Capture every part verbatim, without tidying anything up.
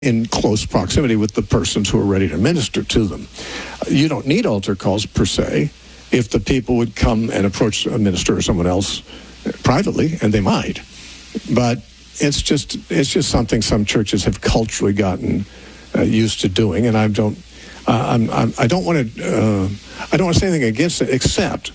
in close proximity with the persons who are ready to minister to them. You don't need altar calls per se if the people would come and approach a minister or someone else privately, and they might. But it's just it's just something some churches have culturally gotten uh, used to doing, and I don't uh, I'm, I'm I don't want to uh, I don't want to say anything against it, except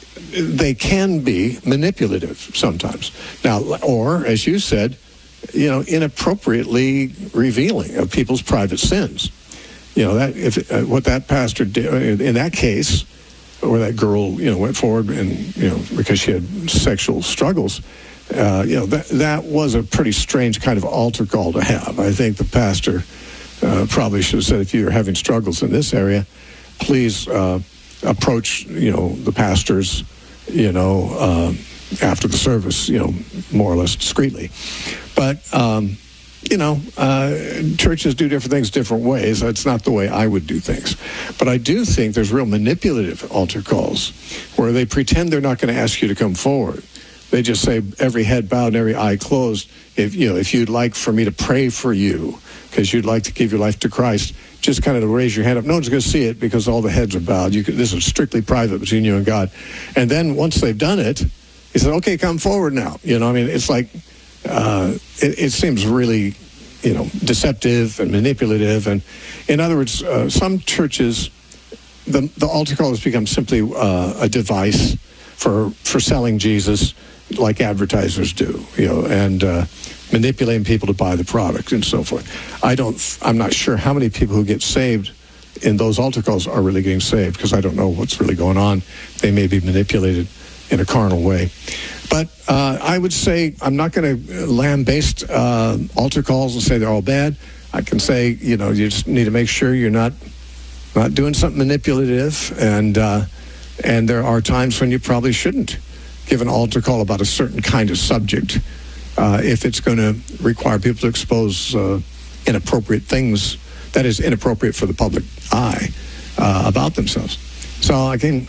they can be manipulative sometimes. Now, or as you said, you know, inappropriately revealing of people's private sins. You know, that if uh, what that pastor did in that case, where that girl, you know, went forward and, you know, because she had sexual struggles, uh, you know, that that was a pretty strange kind of altar call to have. I think the pastor uh, probably should have said, if you're having struggles in this area, please uh, approach, you know, the pastors, you know, uh, after the service, you know, more or less discreetly. But, um, you know, uh, churches do different things different ways. That's not the way I would do things. But I do think there's real manipulative altar calls where they pretend they're not going to ask you to come forward. They just say, every head bowed and every eye closed, if, you know, if you'd like for me to pray for you because you'd like to give your life to Christ, just kind of raise your hand up. No one's going to see it because all the heads are bowed. You could, this is strictly private between you and God. And then once they've done it, he said, okay, come forward now. You know, I mean, it's like, uh, it, it seems really, you know, deceptive and manipulative. And in other words, uh, some churches, the, the altar call has become simply uh, a device for, for selling Jesus like advertisers do, you know, and uh, manipulating people to buy the product and so forth. I don't, I'm not sure how many people who get saved in those altar calls are really getting saved, because I don't know what's really going on. They may be manipulated in a carnal way. But uh, I would say I'm not going to lambaste uh, altar calls and say they're all bad. I can say, you know, you just need to make sure you're not not doing something manipulative, and uh, and there are times when you probably shouldn't give an altar call about a certain kind of subject uh, if it's going to require people to expose uh, inappropriate things, that is inappropriate for the public eye, uh, about themselves. So I can,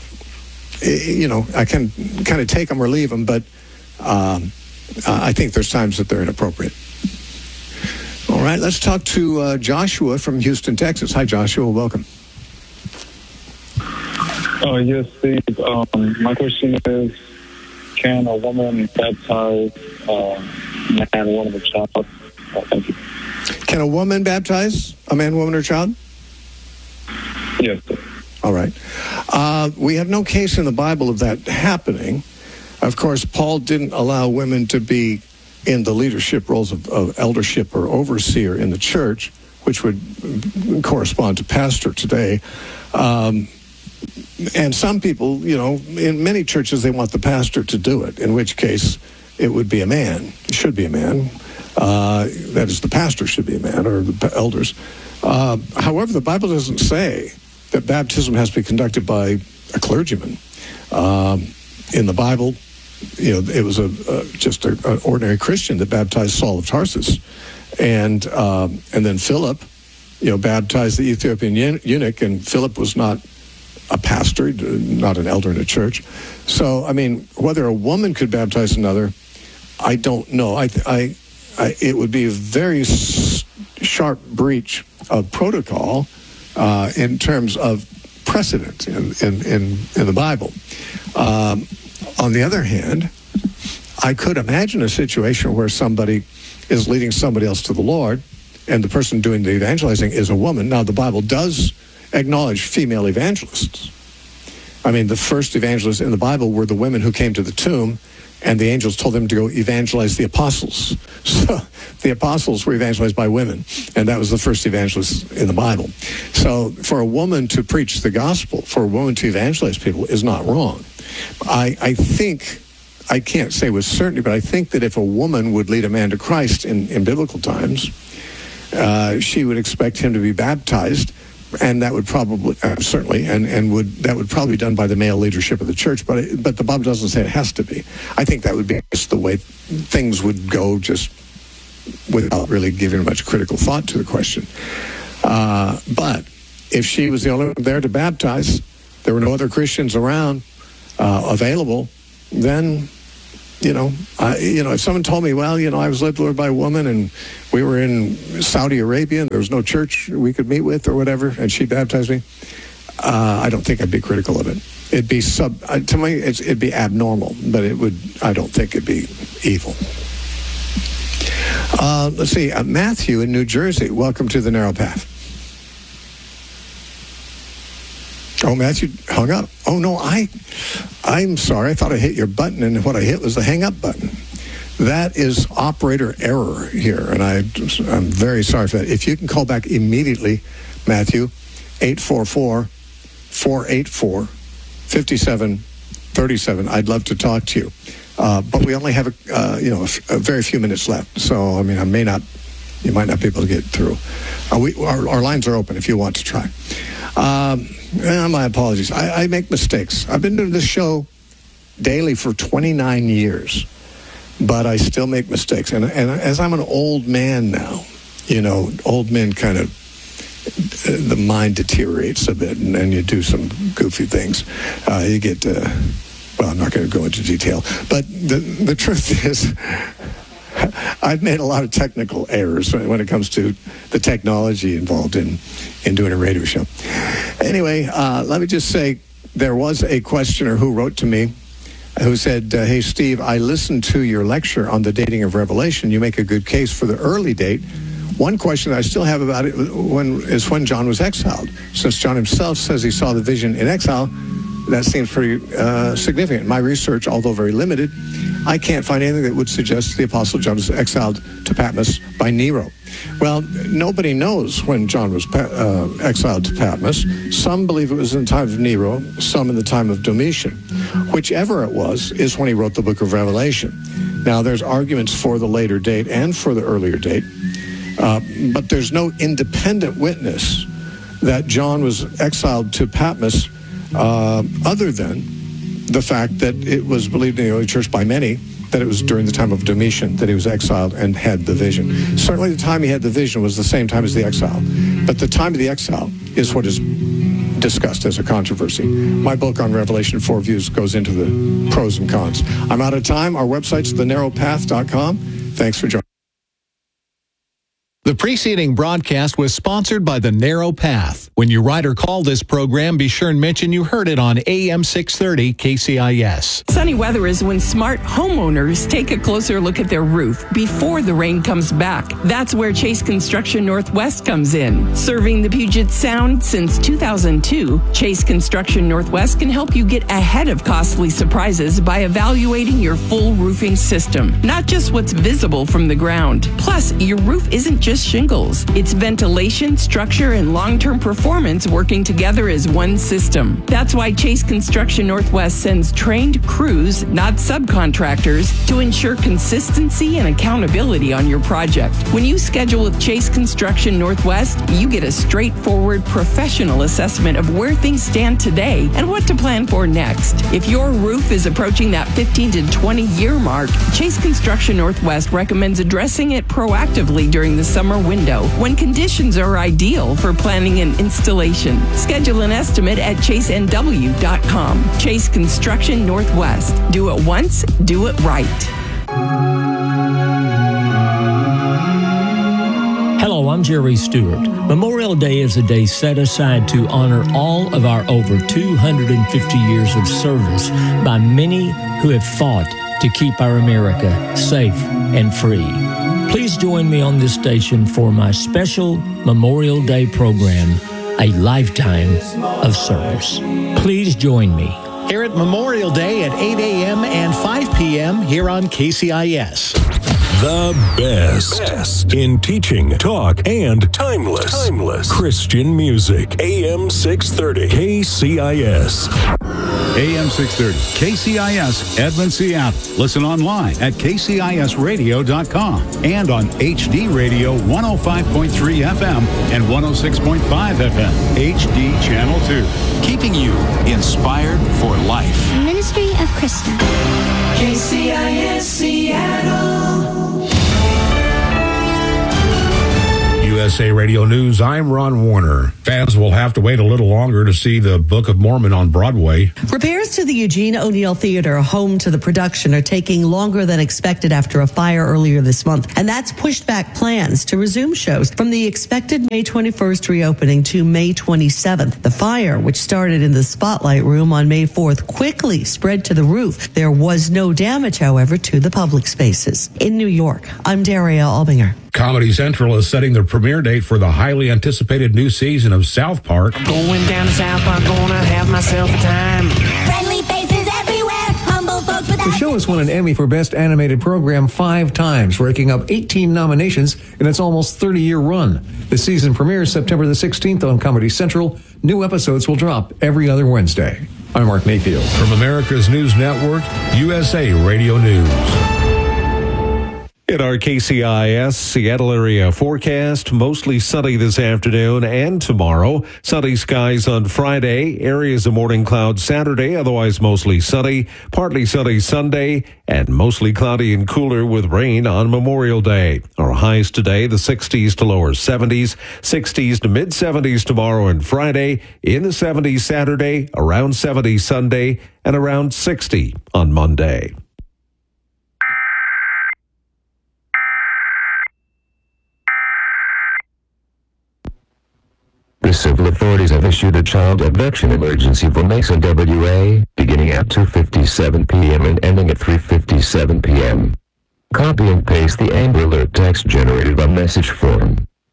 you know, I can kind of take them or leave them, but um, I think there's times that they're inappropriate. All right, let's talk to uh, Joshua from Houston, Texas. Hi, Joshua. Welcome. Oh, yes, Steve. Um, my question is, can a woman baptize uh, a man, woman, or child? Oh, thank you. Can a woman baptize a man, woman, or child? Yes, sir. All right. Uh, we have no case in the Bible of that happening. Of course, Paul didn't allow women to be in the leadership roles of, of eldership or overseer in the church, which would correspond to pastor today. Um, and some people, you know, in many churches, they want the pastor to do it, in which case it would be a man. It should be a man. Uh, that is, the pastor should be a man, or the elders. Uh, however, the Bible doesn't say that baptism has to be conducted by a clergyman. Um, in the Bible, you know, it was a, a just a, an ordinary Christian that baptized Saul of Tarsus, and um, and then Philip, you know, baptized the Ethiopian eunuch, and Philip was not a pastor, not an elder in a church. So, I mean, whether a woman could baptize another, I don't know. I, I, I it would be a very s- sharp breach of protocol uh, in terms of precedent in in in, in the Bible. Um, on the other hand, I could imagine a situation where somebody is leading somebody else to the Lord, and the person doing the evangelizing is a woman. Now, the Bible does acknowledge female evangelists. I mean, the first evangelists in the Bible were the women who came to the tomb, and the angels told them to go evangelize the apostles. So the apostles were evangelized by women, and that was the first evangelists in the Bible. So for a woman to preach the gospel, for a woman to evangelize people, is not wrong. I, I think, I can't say with certainty, but I think that if a woman would lead a man to Christ in, in biblical times, uh, she would expect him to be baptized, and that would probably, uh, certainly, and, and would that would probably be done by the male leadership of the church, but it, but the Bible doesn't say it has to be. I think that would be just the way things would go, just without really giving much critical thought to the question. Uh, but if she was the only one there to baptize, there were no other Christians around uh, available, then you know, I, you know, if someone told me, well, you know, I was led to the Lord by a woman and we were in Saudi Arabia and there was no church we could meet with or whatever, and she baptized me, uh, I don't think I'd be critical of it. It'd be sub, uh, to me, it's, it'd be abnormal, but it would, I don't think it'd be evil. Uh, let's see, uh, Matthew in New Jersey, welcome to the Narrow Path. Oh, Matthew hung up. Oh, no, I, I'm sorry. I thought I hit your button, and what I hit was the hang up button. That is operator error here, and I, I'm very sorry for that. If you can call back immediately, Matthew, eight four four, four eight four, five seven three seven. I'd love to talk to you. Uh, but we only have, a, uh, you know, a, f- a very few minutes left. So, I mean, I may not, you might not be able to get through. Uh, we, our, our lines are open if you want to try. Um, eh, my apologies. I, I make mistakes. I've been doing this show daily for twenty-nine years, but I still make mistakes. And, and as I'm an old man now, you know, old men kind of, the mind deteriorates a bit, and, and you do some goofy things. Uh, you get, uh, well, I'm not going to go into detail, but the the truth is, I've made a lot of technical errors when it comes to the technology involved in, in doing a radio show. Anyway, uh, let me just say, there was a questioner who wrote to me who said, uh, hey, Steve, I listened to your lecture on the dating of Revelation. You make a good case for the early date. One question that I still have about it when, is when John was exiled. Since John himself says he saw the vision in exile, that seems pretty uh, significant. My research, although very limited, I can't find anything that would suggest the Apostle John was exiled to Patmos by Nero. Well, nobody knows when John was uh, exiled to Patmos. Some believe it was in the time of Nero, some in the time of Domitian. Whichever it was, is when he wrote the book of Revelation. Now, there's arguments for the later date and for the earlier date, uh, but there's no independent witness that John was exiled to Patmos uh, other than the fact that it was believed in the early church by many that it was during the time of Domitian that he was exiled and had the vision. Certainly the time he had the vision was the same time as the exile. But the time of the exile is what is discussed as a controversy. My book on Revelation four Views goes into the pros and cons. I'm out of time. Our website's the narrow path dot com. Thanks for joining. The preceding broadcast was sponsored by The Narrow Path. When you write or call this program, be sure and mention you heard it on A M six thirty K C I S. Sunny weather is when smart homeowners take a closer look at their roof before the rain comes back. That's where Chase Construction Northwest comes in. Serving the Puget Sound since two thousand two, Chase Construction Northwest can help you get ahead of costly surprises by evaluating your full roofing system, not just what's visible from the ground. Plus, your roof isn't just shingles. It's ventilation, structure, and long-term performance working together as one system. That's why Chase Construction Northwest sends trained crews, not subcontractors, to ensure consistency and accountability on your project. When you schedule with Chase Construction Northwest, you get a straightforward, professional assessment of where things stand today and what to plan for next. If your roof is approaching that fifteen to twenty year mark, Chase Construction Northwest recommends addressing it proactively during the summer window when conditions are ideal for planning and installation. Schedule an estimate at chase n w dot com. Chase Construction Northwest. Do it once, do it right. Hello, I'm Jerry Stewart. Memorial Day is a day set aside to honor all of our over two hundred fifty years of service by many who have fought to keep our America safe and free. Please join me on this station for my special Memorial Day program, A Lifetime of Service. Please join me. Here at Memorial Day at eight a.m. and five p.m. here on K C I S. The best. best in teaching, talk, and timeless, timeless Christian music. A M six thirty K C I S. A M six thirty K C I S, Edmond, Seattle. Listen online at k c i s radio dot com and on H D Radio one oh five point three F M and one oh six point five F M. H D Channel two. Keeping you inspired for life. Ministry of Krista. K C I S Seattle. You U S A Radio News, I'm Ron Warner. Fans will have to wait a little longer to see the Book of Mormon on Broadway. Repairs to the Eugene O'Neill Theater, home to the production, are taking longer than expected after a fire earlier this month. And that's pushed back plans to resume shows from the expected May twenty-first reopening to May twenty-seventh. The fire, which started in the Spotlight Room on May fourth, quickly spread to the roof. There was no damage, however, to the public spaces. In New York, I'm Daria Albinger. Comedy Central is setting the premiere date for the highly anticipated new season of South Park. Going down to South Park, gonna have myself a time. Friendly faces everywhere, humble folks with The show has won an Emmy for Best Animated Program five times, raking up eighteen nominations in its almost thirty-year run. The season premieres September the sixteenth on Comedy Central. New episodes will drop every other Wednesday. I'm Mark Mayfield. From America's News Network, U S A Radio News. In our K C I S Seattle area forecast, mostly sunny this afternoon and tomorrow. Sunny skies on Friday, areas of morning clouds Saturday, otherwise mostly sunny, partly sunny Sunday, and mostly cloudy and cooler with rain on Memorial Day. Our highs today, the sixties to lower seventies, sixties to mid seventies tomorrow and Friday, in the seventies Saturday, around seventy Sunday, and around sixty on Monday. The civil authorities have issued a child abduction emergency for Mason W A, beginning at two fifty-seven p.m. and ending at three fifty-seven p.m. Copy and paste the Amber Alert text generated by message form.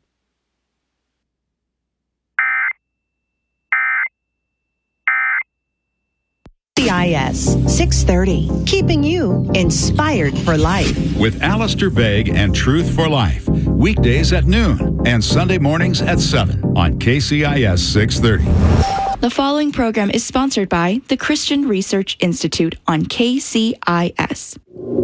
C I S six thirty, keeping you inspired for life. With Alistair Begg and Truth for Life, weekdays at noon and Sunday mornings at seven on K C I S six thirty. The following program is sponsored by the Christian Research Institute on K C I S.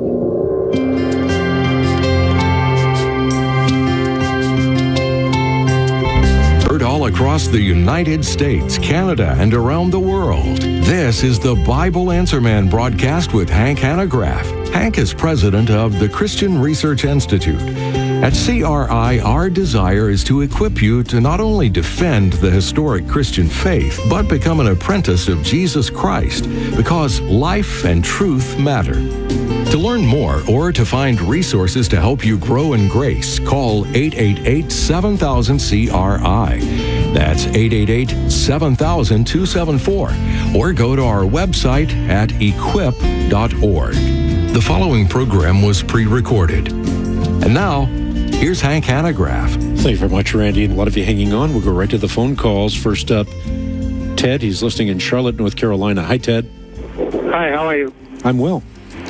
Heard all across the United States, Canada, and around the world. This is the Bible Answer Man broadcast with Hank Hanegraaff. Hank is president of the Christian Research Institute. At C R I, our desire is to equip you to not only defend the historic Christian faith, but become an apprentice of Jesus Christ, because life and truth matter. To learn more or to find resources to help you grow in grace, call eight eight eight, seven thousand, C R I. That's eight eight eight, seven thousand, two seven four. Or go to our website at equip dot org. The following program was pre-recorded. And now, here's Hank Hanegraaff. Thank you very much, Randy. And a lot of you hanging on. We'll go right to the phone calls. First up, Ted. He's listening in Charlotte, North Carolina. Hi, Ted. Hi, how are you? I'm well.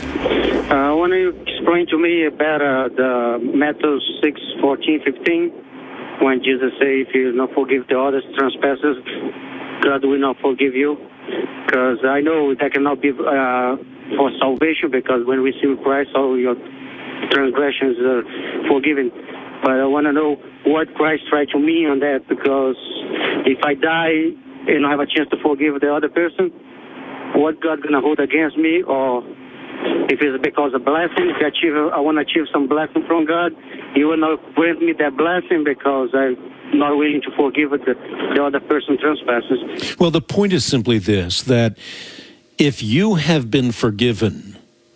Uh, want you explain to me about uh, the Matthew six, fourteen, fifteen, when Jesus said, if you not forgive the others' trespasses, God will not forgive you? Because I know that cannot be uh, for salvation, because when we receive Christ, all your transgressions are forgiven. But I want to know what Christ tried to mean on that, because if I die and I have a chance to forgive the other person, what God going to hold against me? Or if it's because of blessing, if I, achieve, I want to achieve some blessing from God, He will not grant me that blessing because I'm not willing to forgive the, the other person's trespasses. Well, the point is simply this, that if you have been forgiven,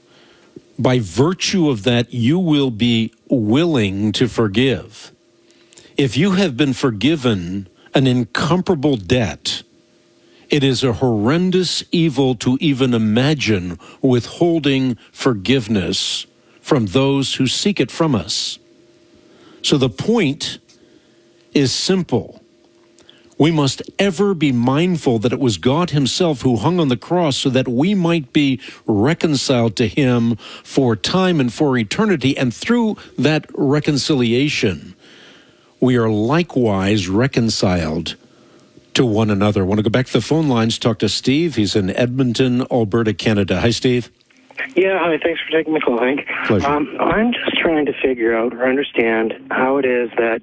by virtue of that, you will be willing to forgive. If you have been forgiven an incomparable debt, it is a horrendous evil to even imagine withholding forgiveness from those who seek it from us. So the point is simple. We must ever be mindful that it was God Himself who hung on the cross so that we might be reconciled to Him for time and for eternity. And through that reconciliation, we are likewise reconciled to one another. I want to go back to the phone lines, talk to Steve. He's in Edmonton, Alberta, Canada. Hi, Steve. Yeah, hi. Thanks for taking the call, Hank. Pleasure. Um, I'm just trying to figure out or understand how it is that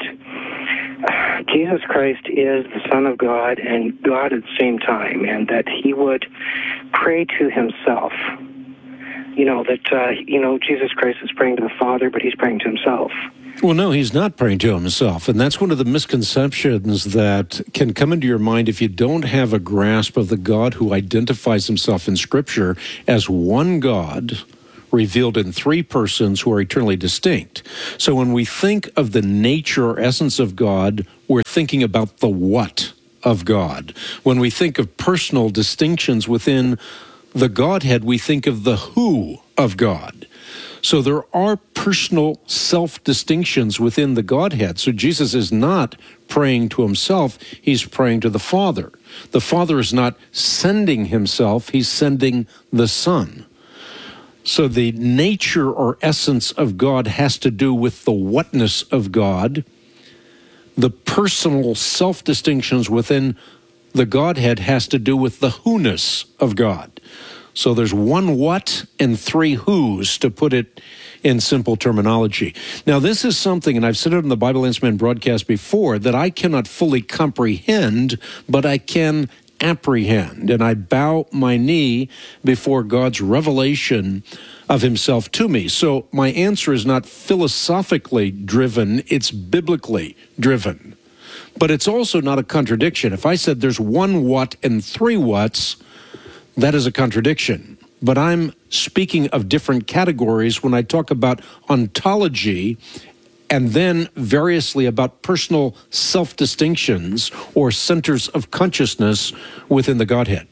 Jesus Christ is the Son of God and God at the same time, and that He would pray to Himself. You know, that, uh, you know, Jesus Christ is praying to the Father, but He's praying to Himself. Well, no, he's not praying to himself. And that's one of the misconceptions that can come into your mind if you don't have a grasp of the God who identifies himself in Scripture as one God revealed in three persons who are eternally distinct. So when we think of the nature or essence of God, we're thinking about the what of God. When we think of personal distinctions within the Godhead, we think of the who of God. So there are personal self-distinctions within the Godhead. So Jesus is not praying to himself, he's praying to the Father. The Father is not sending himself, he's sending the Son. So the nature or essence of God has to do with the whatness of God. The personal self-distinctions within the Godhead has to do with the who-ness of God. So there's one what and three who's, to put it in simple terminology. Now, this is something, and I've said it on the Bible Answer Man broadcast before, that I cannot fully comprehend, but I can apprehend. And I bow my knee before God's revelation of himself to me. So my answer is not philosophically driven, it's biblically driven. But it's also not a contradiction. If I said there's one what and three whats, that is a contradiction. But I'm speaking of different categories when I talk about ontology and then variously about personal self-distinctions or centers of consciousness within the Godhead.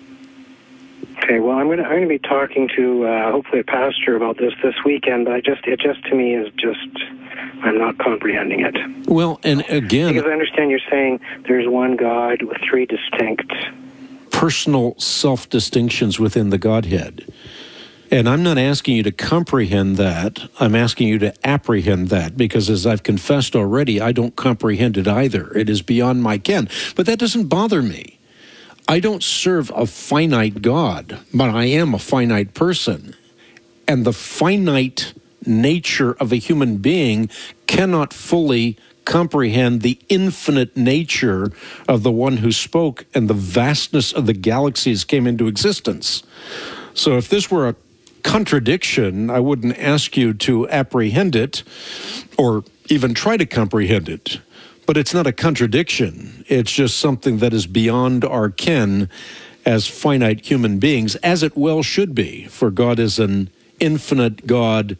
Okay, well, I'm going to I'm going to be talking to uh, hopefully a pastor about this this weekend. But I just it just to me is just I'm not comprehending it. Well, and again, because I understand you're saying there's one God with three distinct personal self-distinctions within the Godhead. And I'm not asking you to comprehend that. I'm asking you to apprehend that, because as I've confessed already, I don't comprehend it either. It is beyond my ken. But that doesn't bother me. I don't serve a finite God, but I am a finite person. And the finite nature of a human being cannot fully comprehend the infinite nature of the one who spoke and the vastness of the galaxies came into existence. So if this were a contradiction, I wouldn't ask you to apprehend it or even try to comprehend it. But it's not a contradiction. It's just something that is beyond our ken as finite human beings, as it well should be, for God is an infinite God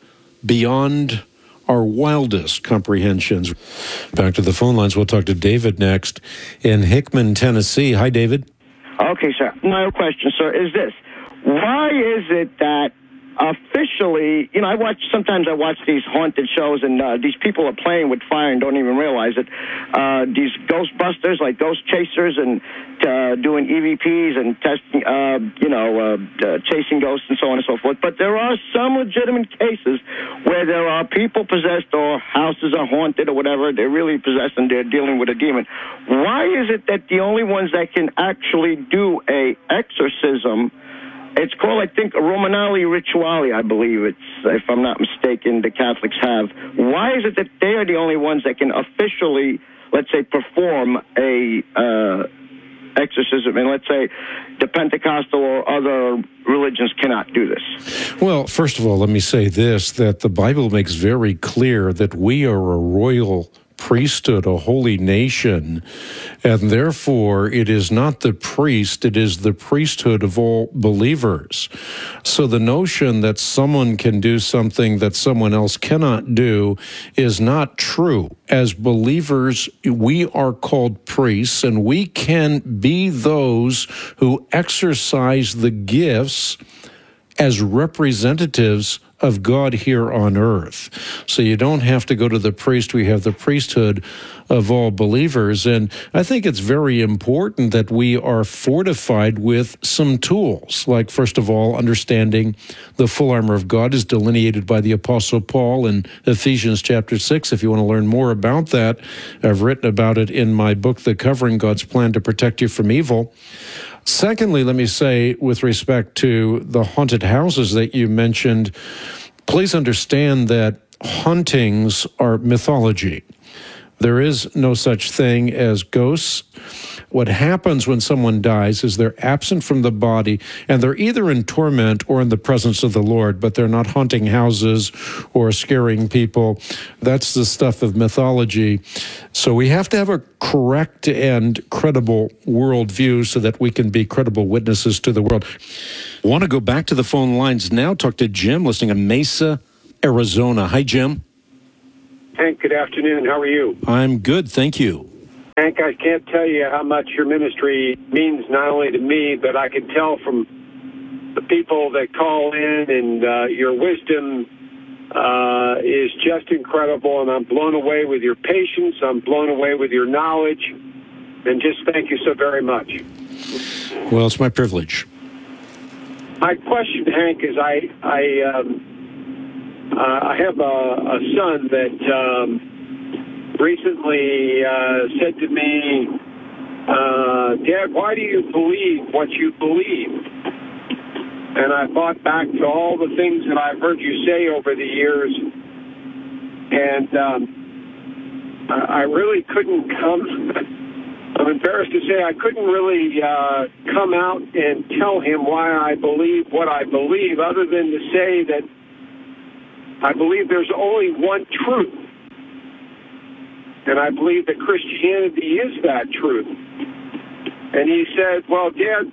beyond our wildest comprehensions. Back to the phone lines. We'll talk to David next in Hickman, Tennessee. Hi, David. Okay, sir. My question, sir, is this. Why is it that officially, you know, I watch, sometimes I watch these haunted shows, and uh, these people are playing with fire and don't even realize it. Uh, these Ghostbusters, like Ghost Chasers, and uh, doing E V Ps and testing, uh, you know, uh, uh, chasing ghosts and so on and so forth. But there are some legitimate cases where there are people possessed or houses are haunted or whatever. They're really possessed and they're dealing with a demon. Why is it that the only ones that can actually do a exorcism, it's called, I think, a Romanali Rituale, I believe it's, if I'm not mistaken, the Catholics have. Why is it that they are the only ones that can officially, let's say, perform a uh, exorcism, and let's say the Pentecostal or other religions cannot do this? Well, first of all, let me say this, that the Bible makes very clear that we are a royal priesthood, a holy nation, and therefore it is not the priest, it is the priesthood of all believers. So the notion that someone can do something that someone else cannot do is not true. As believers, we are called priests, and we can be those who exercise the gifts as representatives of God here on earth. So you don't have to go to the priest. We have the priesthood of all believers. And I think it's very important that we are fortified with some tools, like, first of all, understanding the full armor of God is delineated by the Apostle Paul in Ephesians chapter six. If you want to learn more about that, I've written about it in my book, The Covering, God's Plan to Protect You from Evil. Secondly, let me say, with respect to the haunted houses that you mentioned, please understand that hauntings are mythology. There is no such thing as ghosts. What happens when someone dies is they're absent from the body, and they're either in torment or in the presence of the Lord, but they're not haunting houses or scaring people. That's the stuff of mythology. So we have to have a correct and credible worldview so that we can be credible witnesses to the world. I want to go back to the phone lines now, talk to Jim, listening in Mesa, Arizona. Hi, Jim. Hank, good afternoon. How are you? I'm good, thank you. Hank, I can't tell you how much your ministry means not only to me, but I can tell from the people that call in, and uh, your wisdom uh, is just incredible, and I'm blown away with your patience. I'm blown away with your knowledge, and just thank you so very much. Well, it's my privilege. My question, Hank, is I I, um, uh, I have a, a son that um, recently uh, said to me, uh, Dad, why do you believe what you believe? And I thought back to all the things that I've heard you say over the years, and um, I really couldn't come, I'm embarrassed to say I couldn't really uh, come out and tell him why I believe what I believe, other than to say that I believe there's only one truth. And I believe that Christianity is that truth. And he said, well, Dad,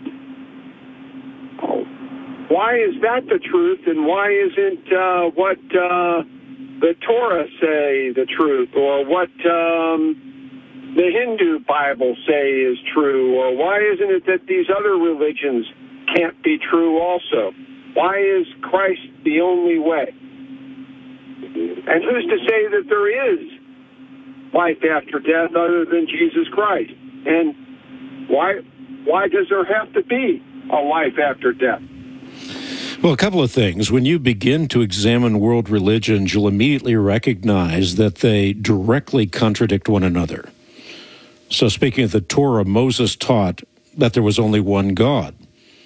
why is that the truth, and why isn't uh, what uh, the Torah say the truth, or what um, the Hindu Bible say is true, or why isn't it that these other religions can't be true also? Why is Christ the only way? And who's to say that there is life after death other than Jesus Christ? And why why does there have to be a life after death? Well, a couple of things. When you begin to examine world religions, you'll immediately recognize that they directly contradict one another. So speaking of the Torah, Moses taught that there was only one God.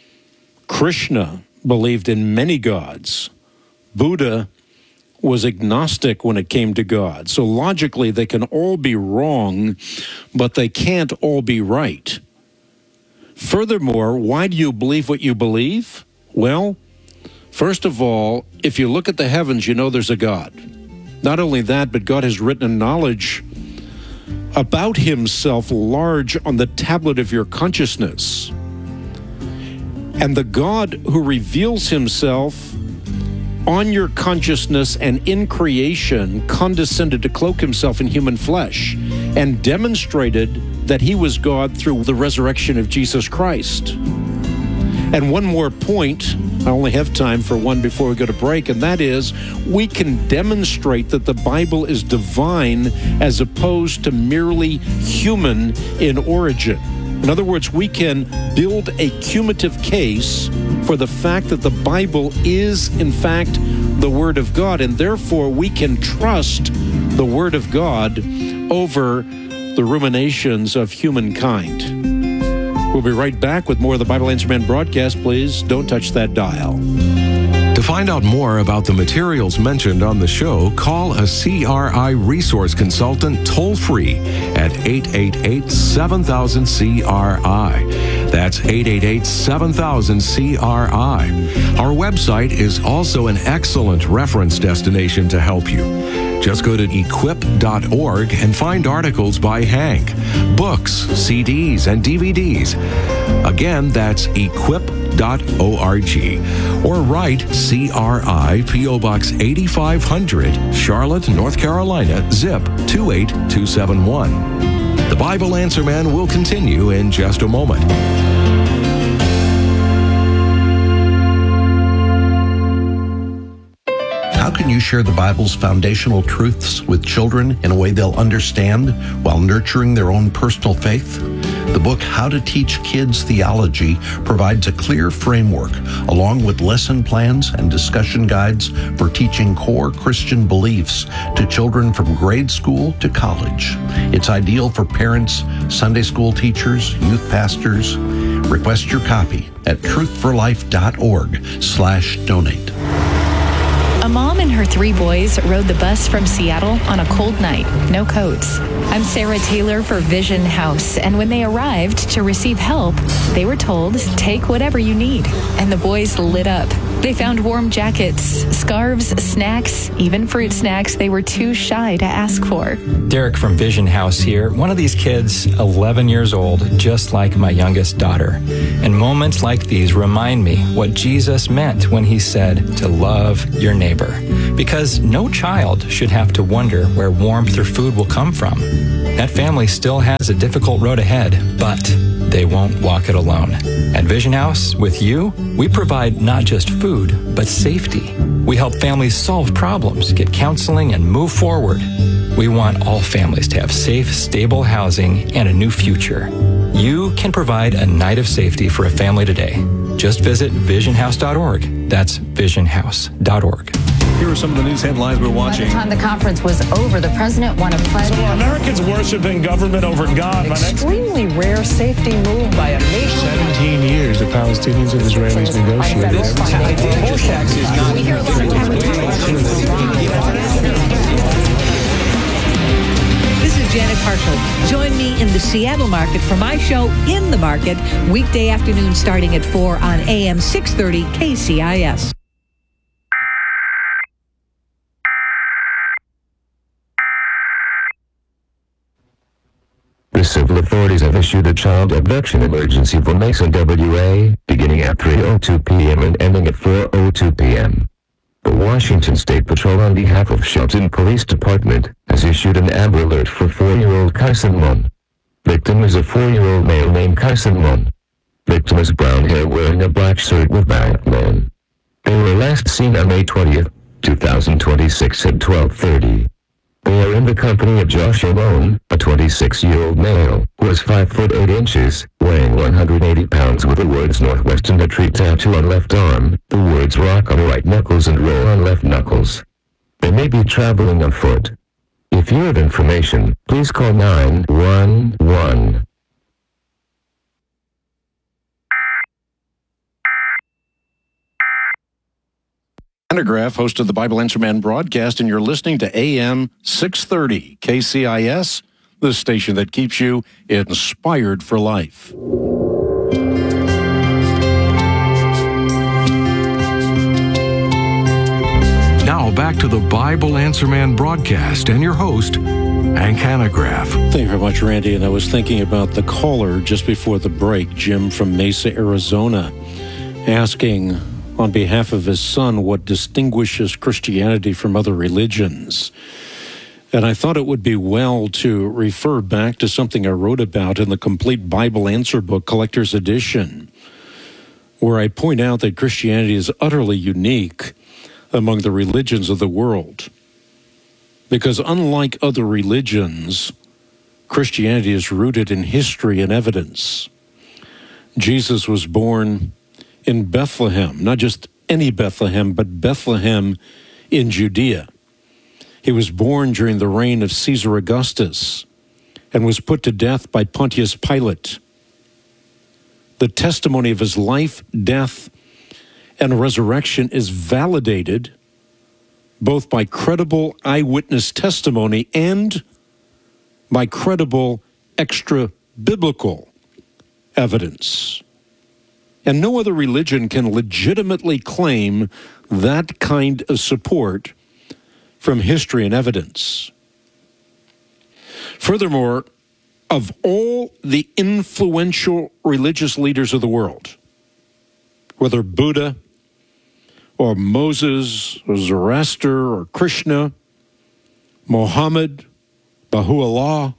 Krishna believed in many gods. Buddha was agnostic when it came to God. So logically, they can all be wrong, but they can't all be right. Furthermore, why do you believe what you believe? Well, first of all, if you look at the heavens, you know there's a God. Not only that, but God has written a knowledge about himself large on the tablet of your consciousness. And the God who reveals himself on your consciousness and in creation condescended to cloak himself in human flesh and demonstrated that he was God through the resurrection of Jesus Christ. And one more point, I only have time for one before we go to break, and that is we can demonstrate that the Bible is divine as opposed to merely human in origin. In other words, we can build a cumulative case for the fact that the Bible is, in fact, the Word of God, and therefore we can trust the Word of God over the ruminations of humankind. We'll be right back with more of the Bible Answer Man broadcast. Please don't touch that dial. To find out more about the materials mentioned on the show, call a C R I resource consultant toll-free at eight eight eight, seven thousand, C R I. That's eight eight eight, seven thousand, C R I. Our website is also an excellent reference destination to help you. Just go to equip dot org and find articles by Hank, books, C Ds, and D V Ds. Again, that's equip dot org. Or write C R I, P O Box eighty-five hundred, Charlotte, North Carolina, zip two eight two seven one. The Bible Answer Man will continue in just a moment. How can you share the Bible's foundational truths with children in a way they'll understand while nurturing their own personal faith? The book How to Teach Kids Theology provides a clear framework along with lesson plans and discussion guides for teaching core Christian beliefs to children from grade school to college. It's ideal for parents, Sunday school teachers, youth pastors. Request your copy at truth for life dot org slash donate. A mom in and her three boys rode the bus from Seattle on a cold night, no coats. I'm Sarah Taylor for Vision House, and when they arrived to receive help, they were told, take whatever you need. And the boys lit up. They found warm jackets, scarves, snacks, even fruit snacks they were too shy to ask for. Derek from Vision House here. One of these kids, eleven years old, just like my youngest daughter. And moments like these remind me what Jesus meant when he said to love your neighbor. Because no child should have to wonder where warmth or food will come from. That family still has a difficult road ahead, but they won't walk it alone. At Vision House, with you, we provide not just food, but safety. We help families solve problems, get counseling, and move forward. We want all families to have safe, stable housing and a new future. You can provide a night of safety for a family today. Just visit vision house dot org. That's vision house dot org. Here are some of the news headlines we're watching. By the time the conference was over, the president won a pledge. So Americans worshiping government over God. Extremely rare safety move by a nation. seventeen years the Palestinians and Israelis negotiated. We hear a lot This is Janet Parshall. Join me in the Seattle market for my show In the Market, weekday afternoon starting at four on A M six thirty K C I S. The civil authorities have issued a child abduction emergency for Mason W A, beginning at three oh two p.m. and ending at four oh two p.m. The Washington State Patrol, on behalf of Shelton Police Department, has issued an Amber Alert for four-year-old Kyson Mon. Victim is a four-year-old male named Kyson Mon. Victim has brown hair wearing a black shirt with Batman. They were last seen on May twentieth, twenty twenty-six at twelve thirty. They are in the company of Josh Amon, a twenty-six-year-old male, who is five foot eight inches, weighing one hundred eighty pounds, with the words Northwest and a tree tattoo on left arm, the words rock on right knuckles and roll on left knuckles. They may be traveling on foot. If you have information, please call nine one one. Hanegraaff hosted the Bible Answer Man broadcast, and you're listening to A M six thirty K C I S, the station that keeps you inspired for life. Now back to the Bible Answer Man broadcast and your host, Hank Hanegraaff. Thank you very much, Randy. And I was thinking about the caller just before the break, Jim from Mesa, Arizona, asking on behalf of his son what distinguishes Christianity from other religions. And I thought it would be well to refer back to something I wrote about in the Complete Bible Answer Book, Collector's Edition, where I point out that Christianity is utterly unique among the religions of the world. Because unlike other religions, Christianity is rooted in history and evidence. Jesus was born in Bethlehem, not just any Bethlehem, but Bethlehem in Judea. He was born during the reign of Caesar Augustus and was put to death by Pontius Pilate. The testimony of his life, death, and resurrection is validated both by credible eyewitness testimony and by credible extra-biblical evidence. And no other religion can legitimately claim that kind of support from history and evidence. Furthermore, of all the influential religious leaders of the world, whether Buddha or Moses or Zoroaster or Krishna, Muhammad, Baha'u'llah,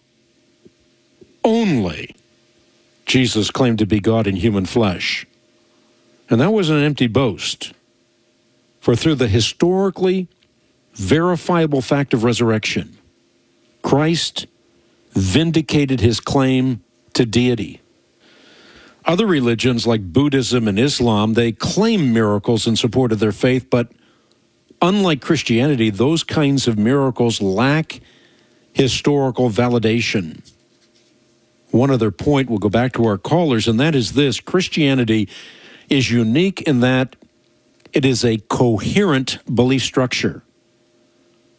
only Jesus claimed to be God in human flesh. And that was an empty boast. For through the historically verifiable fact of resurrection, Christ vindicated his claim to deity. Other religions like Buddhism and Islam, they claim miracles in support of their faith, but unlike Christianity, those kinds of miracles lack historical validation. One other point, we'll go back to our callers, and that is this: Christianity is unique in that it is a coherent belief structure.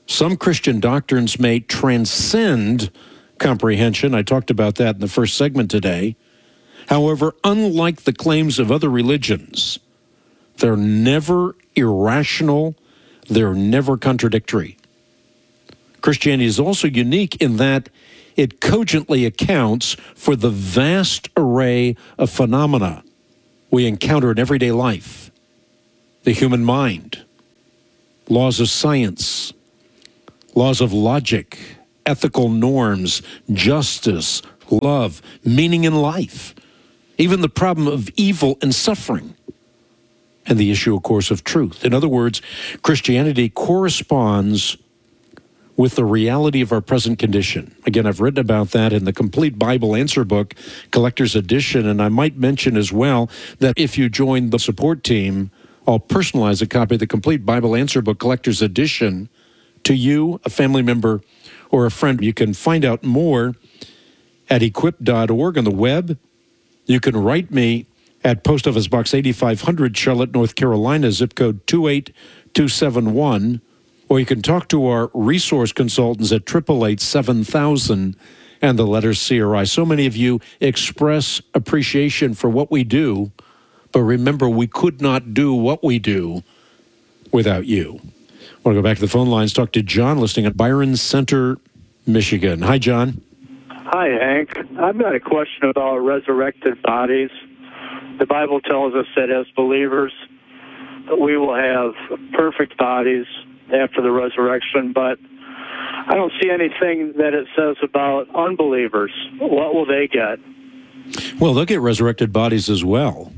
Some Christian doctrines may transcend comprehension. I talked about that in the first segment today. However, unlike the claims of other religions, they're never irrational. They're never contradictory. Christianity is also unique in that it cogently accounts for the vast array of phenomena we encounter in everyday life. The human mind, laws of science, laws of logic, ethical norms, justice, love, meaning in life, even the problem of evil and suffering, and the issue, of course, of truth. In other words, Christianity corresponds with the reality of our present condition. Again, I've written about that in the Complete Bible Answer Book, Collector's Edition, and I might mention as well that if you join the support team, I'll personalize a copy of the Complete Bible Answer Book, Collector's Edition, to you, a family member, or a friend. You can find out more at equip dot org on the web. You can write me at Post Office Box eighty-five hundred, Charlotte, North Carolina, zip code two eight two seven one. Or you can talk to our resource consultants at eight eight eight, seven thousand and the letter C R I. So many of you express appreciation for what we do, but remember, we could not do what we do without you. I want to go back to the phone lines, talk to John, listening at Byron Center, Michigan. Hi, John. Hi, Hank. I've got a question about resurrected bodies. The Bible tells us that as believers, we will have perfect bodies after the resurrection, but I don't see anything that it says about unbelievers. What will they get? Well, they'll get resurrected bodies as well.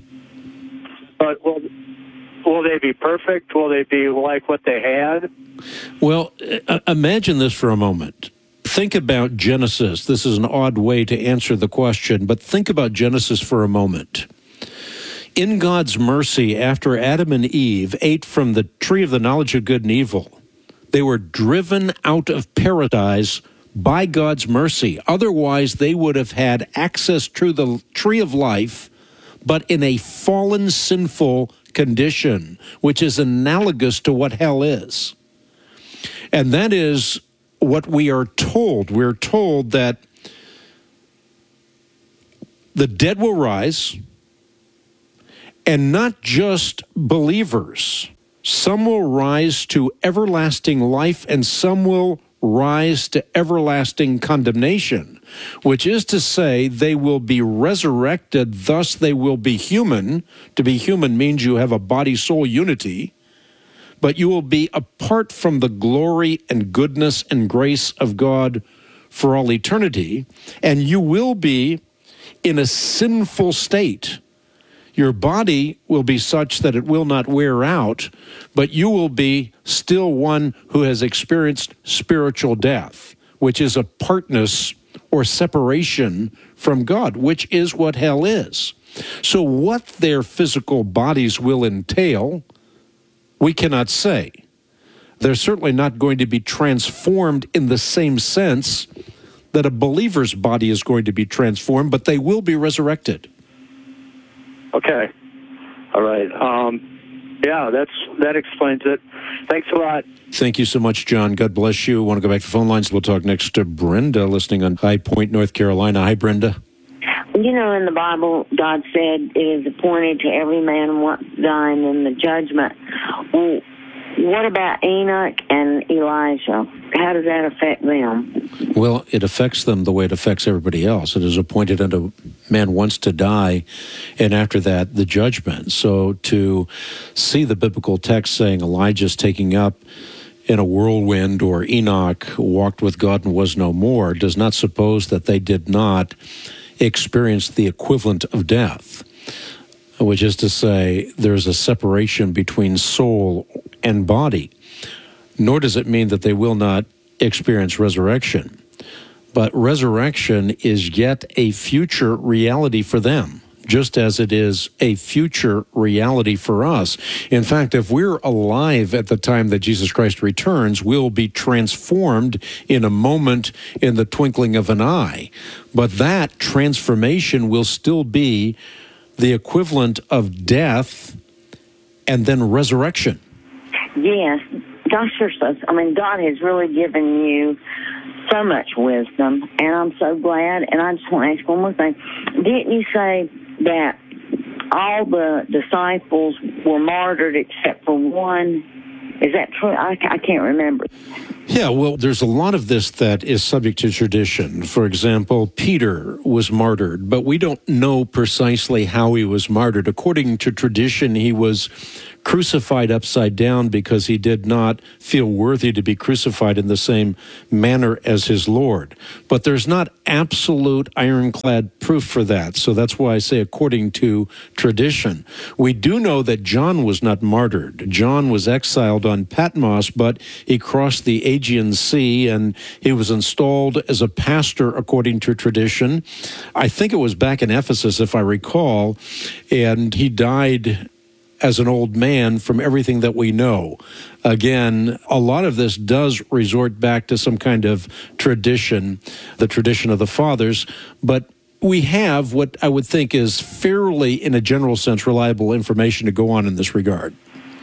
But will, will they be perfect? Will they be like what they had? Well, uh, imagine this for a moment. Think about Genesis. This is an odd way to answer the question, but think about Genesis for a moment. In God's mercy, after Adam and Eve ate from the tree of the knowledge of good and evil, they were driven out of paradise by God's mercy. Otherwise, they would have had access to the tree of life, but in a fallen, sinful condition, which is analogous to what hell is. And that is what we are told. We're told that the dead will rise, and not just believers. Some will rise to everlasting life, and some will rise to everlasting condemnation, which is to say they will be resurrected, thus they will be human. To be human means you have a body-soul unity, but you will be apart from the glory and goodness and grace of God for all eternity, and you will be in a sinful state. Your body will be such that it will not wear out, but you will be still one who has experienced spiritual death, which is apartness or separation from God, which is what hell is. So what their physical bodies will entail, we cannot say. They're certainly not going to be transformed in the same sense that a believer's body is going to be transformed, but they will be resurrected. Okay. All right. Um, yeah, that's that explains it. Thanks a lot. Thank you so much, John. God bless you. I want to go back to the phone lines. We'll talk next to Brenda, listening on High Point, North Carolina. Hi, Brenda. You know, in the Bible, God said it is appointed to every man once dying in the judgment. Well, what about Enoch and Elijah? How does that affect them? Well, it affects them the way it affects everybody else. It is appointed unto man once to die, and after that, the judgment. So to see the biblical text saying Elijah's taking up in a whirlwind, or Enoch walked with God and was no more, does not suppose that they did not experience the equivalent of death, which is to say there's a separation between soul and body. Nor does it mean that they will not experience resurrection. But resurrection is yet a future reality for them, just as it is a future reality for us. In fact, if we're alive at the time that Jesus Christ returns, we'll be transformed in a moment, in the twinkling of an eye. But that transformation will still be the equivalent of death and then resurrection. Yes. gosh, you're so, I mean, God has really given you so much wisdom, and I'm so glad. And I just want to ask one more thing. Didn't you say that all the disciples were martyred except for one? Is that true? I, I can't remember. Yeah, well, there's a lot of this that is subject to tradition. For example, Peter was martyred, but we don't know precisely how he was martyred. According to tradition, he was crucified upside down because he did not feel worthy to be crucified in the same manner as his Lord. But there's not absolute ironclad proof for that. So that's why I say according to tradition. We do know that John was not martyred. John was exiled on Patmos, but he crossed the Aegean Sea and he was installed as a pastor according to tradition. I think it was back in Ephesus, if I recall, and he died as an old man from everything that we know. Again, a lot of this does resort back to some kind of tradition, the tradition of the fathers, but we have what I would think is fairly, in a general sense, reliable information to go on in this regard.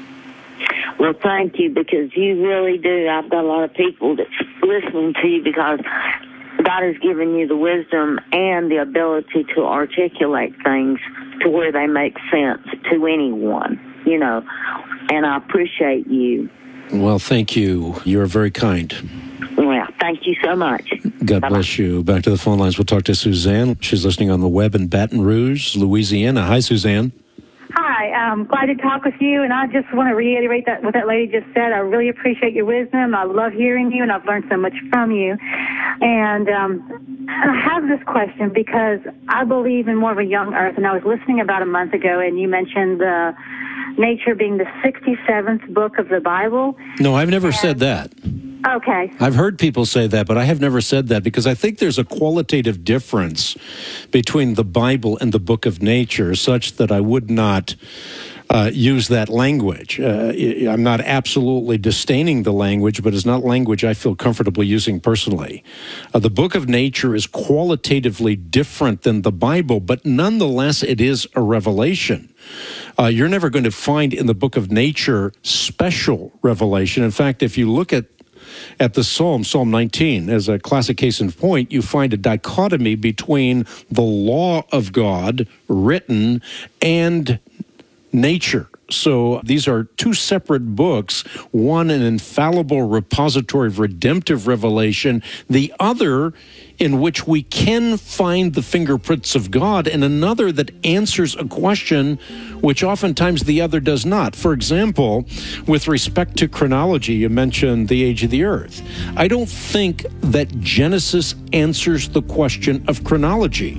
Well, thank you, because you really do. I've got a lot of people that's listening to you because God has given you the wisdom and the ability to articulate things to where they make sense to anyone, you know, and I appreciate you. Well, thank you. You're very kind. Well, thank you so much. God Bye-bye. bless you. Back to the phone lines. We'll talk to Suzanne. She's listening on the web in Baton Rouge, Louisiana. Hi, Suzanne. Hi, I'm glad to talk with you, and I just want to reiterate that what that lady just said. I really appreciate your wisdom. I love hearing you, and I've learned so much from you. And um, I have this question because I believe in more of a young earth, and I was listening about a month ago, and you mentioned uh, nature being the sixty-seventh book of the Bible. No, I've never and, said that. Okay. I've heard people say that, but I have never said that because I think there's a qualitative difference between the Bible and the book of nature such that I would not uh, use that language. Uh, I'm not absolutely disdaining the language, but it's not language I feel comfortable using personally. Uh, the book of nature is qualitatively different than the Bible, but nonetheless it is a revelation. Uh, you're never going to find in the book of nature special revelation. In fact, if you look at At the Psalm, Psalm nineteen, as a classic case in point, you find a dichotomy between the law of God written and nature. So these are two separate books, one an infallible repository of redemptive revelation, the other in which we can find the fingerprints of God, and another that answers a question which oftentimes the other does not. For example, with respect to chronology, you mentioned the age of the earth. I don't think that Genesis answers the question of chronology.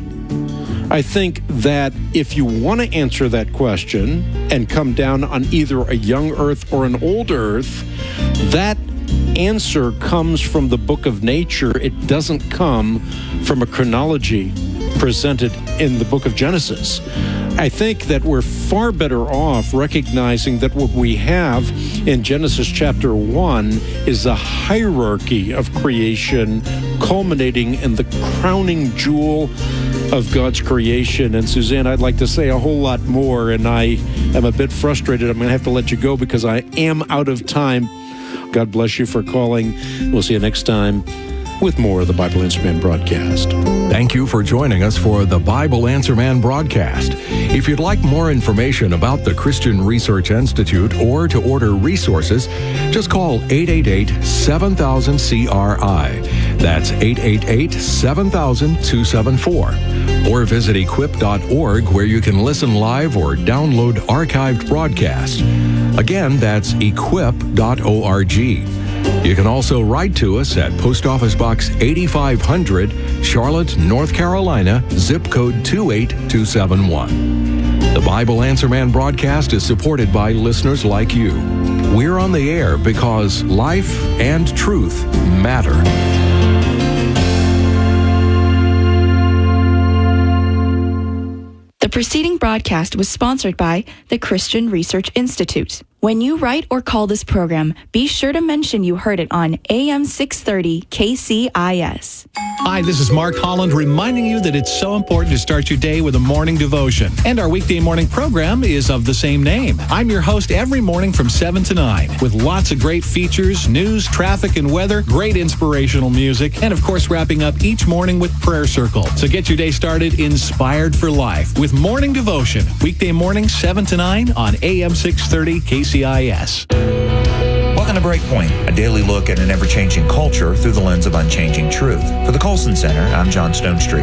I think that if you want to answer that question and come down on either a young earth or an old earth, that answer comes from the book of nature. It doesn't come from a chronology presented in the book of Genesis. I think that we're far better off recognizing that what we have in Genesis chapter one is a hierarchy of creation culminating in the crowning jewel of God's creation. And Suzanne, I'd like to say a whole lot more, and I am a bit frustrated. I'm going to have to let you go because I am out of time. God bless you for calling. We'll see you next time with more of the Bible Answer Man broadcast. Thank you for joining us for the Bible Answer Man broadcast. If you'd like more information about the Christian Research Institute or to order resources, just call eight eight eight, seven thousand, C R I. That's eight eight eight, seven thousand, two seven four. Or visit equip dot org where you can listen live or download archived broadcasts. Again, that's equip dot org. You can also write to us at Post Office Box eighty-five hundred, Charlotte, North Carolina, zip code two eight two seven one. The Bible Answer Man broadcast is supported by listeners like you. We're on the air because life and truth matter. The preceding broadcast was sponsored by the Christian Research Institute. When you write or call this program, be sure to mention you heard it on A M six thirty K C I S. Hi, this is Mark Holland reminding you that it's so important to start your day with a morning devotion. And our weekday morning program is of the same name. I'm your host every morning from seven to nine with lots of great features, news, traffic, and weather, great inspirational music, and of course wrapping up each morning with Prayer Circle. So get your day started inspired for life with morning devotion. Weekday morning seven to nine on A M six thirty K C I S. Welcome to Breakpoint, a daily look at an ever-changing culture through the lens of unchanging truth. For the Colson Center, I'm John Stonestreet.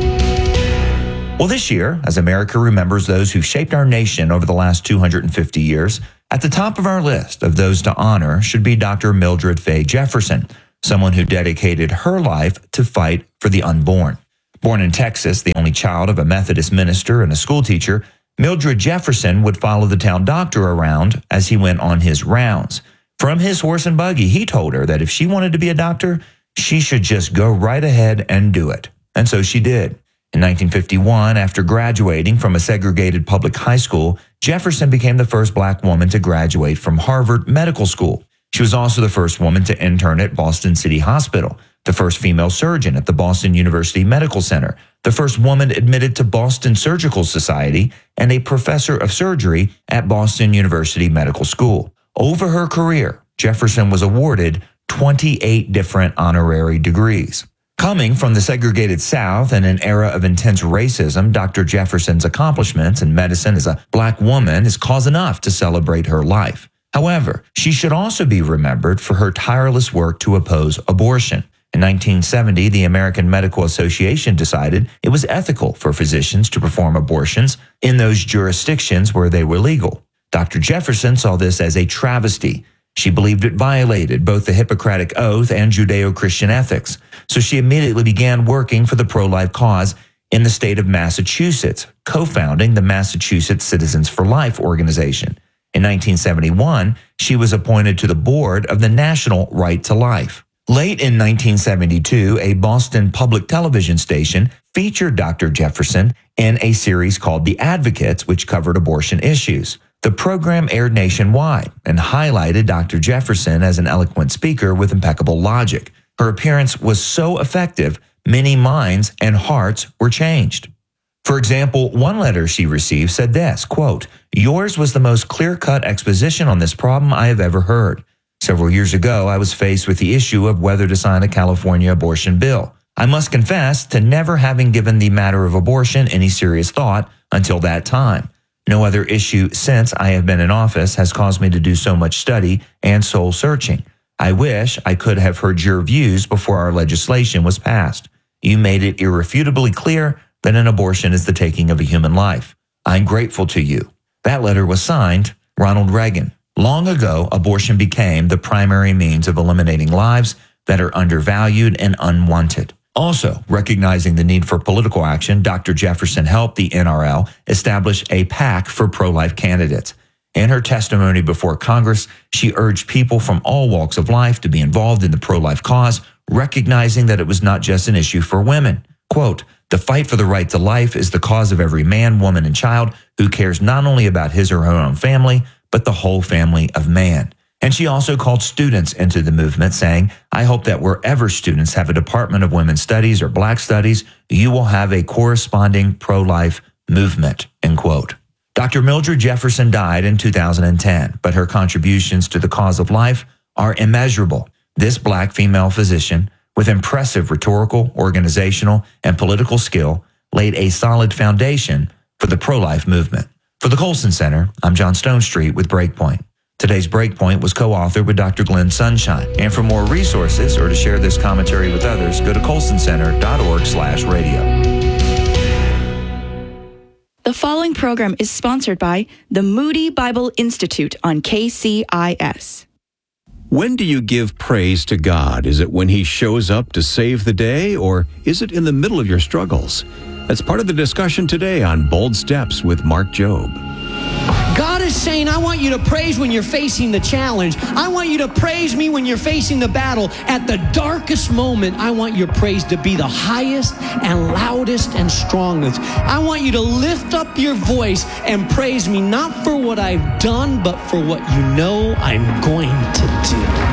Well, this year, as America remembers those who shaped our nation over the last two hundred fifty years, at the top of our list of those to honor should be Doctor Mildred Fay Jefferson, someone who dedicated her life to fight for the unborn. Born in Texas, the only child of a Methodist minister and a schoolteacher, Mildred Jefferson would follow the town doctor around as he went on his rounds. From his horse and buggy, he told her that if she wanted to be a doctor, she should just go right ahead and do it. And so she did. In nineteen fifty-one, after graduating from a segregated public high school, Jefferson became the first black woman to graduate from Harvard Medical School. She was also the first woman to intern at Boston City Hospital, the first female surgeon at the Boston University Medical Center, the first woman admitted to Boston Surgical Society, and a professor of surgery at Boston University Medical School. Over her career, Jefferson was awarded twenty-eight different honorary degrees. Coming from the segregated South in an era of intense racism, Doctor Jefferson's accomplishments in medicine as a black woman is cause enough to celebrate her life. However, she should also be remembered for her tireless work to oppose abortion. In nineteen seventy, the American Medical Association decided it was ethical for physicians to perform abortions in those jurisdictions where they were legal. Doctor Jefferson saw this as a travesty. She believed it violated both the Hippocratic Oath and Judeo-Christian ethics, so she immediately began working for the pro-life cause in the state of Massachusetts, co-founding the Massachusetts Citizens for Life organization. In nineteen seventy-one, she was appointed to the board of the National Right to Life. Late in nineteen seventy-two, a Boston public television station featured Doctor Jefferson in a series called The Advocates, which covered abortion issues. The program aired nationwide and highlighted Doctor Jefferson as an eloquent speaker with impeccable logic. Her appearance was so effective, many minds and hearts were changed. For example, one letter she received said this, quote, "Yours was the most clear-cut exposition on this problem I have ever heard. Several years ago, I was faced with the issue of whether to sign a California abortion bill. I must confess to never having given the matter of abortion any serious thought until that time. No other issue since I have been in office has caused me to do so much study and soul searching. I wish I could have heard your views before our legislation was passed. You made it irrefutably clear that an abortion is the taking of a human life. I'm grateful to you." That letter was signed Ronald Reagan. Long ago, abortion became the primary means of eliminating lives that are undervalued and unwanted. Also, recognizing the need for political action, Doctor Jefferson helped the N R L establish a PAC for pro-life candidates. In her testimony before Congress, she urged people from all walks of life to be involved in the pro-life cause, recognizing that it was not just an issue for women. Quote, "The fight for the right to life is the cause of every man, woman, and child who cares not only about his or her own family, but the whole family of man." And she also called students into the movement, saying, "I hope that wherever students have a Department of Women's Studies or Black Studies, you will have a corresponding pro-life movement," end quote. Doctor Mildred Jefferson died in two thousand ten, but her contributions to the cause of life are immeasurable. This black female physician, with impressive rhetorical, organizational, and political skill, laid a solid foundation for the pro-life movement. For the Colson Center, I'm John Stonestreet with Breakpoint. Today's Breakpoint was co-authored with Doctor Glenn Sunshine. And for more resources or to share this commentary with others, go to colson center dot org slash radio. The following program is sponsored by the Moody Bible Institute on K C I S. When do you give praise to God? Is it when He shows up to save the day, or is it in the middle of your struggles? That's part of the discussion today on Bold Steps with Mark Jobe. God is is saying, I want you to praise when you're facing the challenge. I want you to praise me when you're facing the battle. At the darkest moment, I want your praise to be the highest and loudest and strongest. I want you to lift up your voice and praise me, not for what I've done, but for what you know I'm going to do.